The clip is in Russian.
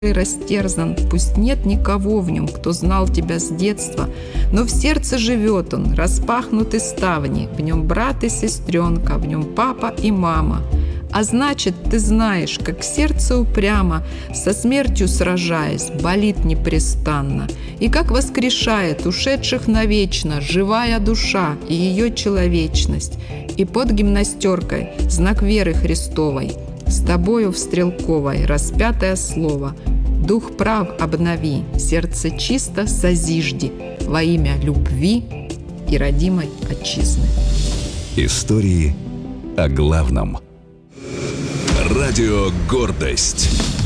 растерзан, пусть нет никого в нем, кто знал тебя с детства, но в сердце живет он, распахнуты ставни, в нем брат и сестренка, в нем папа и мама. А значит, ты знаешь, как сердце упрямо, со смертью сражаясь, болит непрестанно, и как воскрешает ушедших навечно живая душа и ее человечность, и под гимнастеркой знак веры Христовой, с тобою в стрелковой распятое слово. Дух прав обнови, сердце чисто созижди во имя любви и родимой отчизны. Истории о главном. Радио «Гордость».